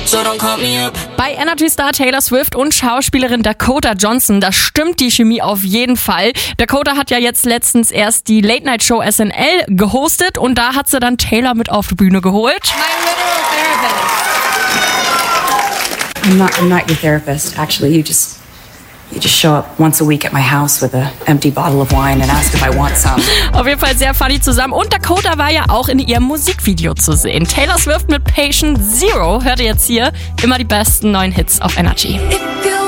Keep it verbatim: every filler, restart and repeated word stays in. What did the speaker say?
so don't call me up. Bei Energy Star Taylor Swift und Schauspielerin Dakota Johnson, da stimmt die Chemie auf jeden Fall. Dakota hat ja jetzt letztens erst die Late-Night-Show S N L gehostet und da hat sie dann Taylor mit auf die Bühne geholt. I'm not, I'm not your therapist. Actually, you just... You just show up once a week at my house with an empty bottle of wine and ask if I want some. Auf jeden Fall sehr funny zusammen. Und Dakota war ja auch in ihrem Musikvideo zu sehen. Taylor Swift mit Patient Zero hört ihr jetzt hier. Immer die besten neuen Hits auf Energy.